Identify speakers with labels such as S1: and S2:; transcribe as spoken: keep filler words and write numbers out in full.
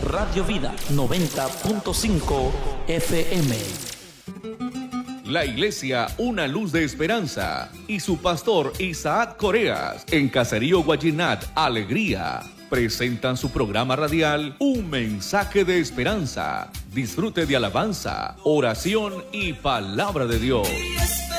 S1: Radio Vida noventa punto cinco F M.
S2: La Iglesia Una Luz de Esperanza y su pastor Isaac Coreas en Caserío Guayinat, Alegría, presentan su programa radial Un Mensaje de Esperanza. Disfrute de alabanza, oración y palabra de Dios.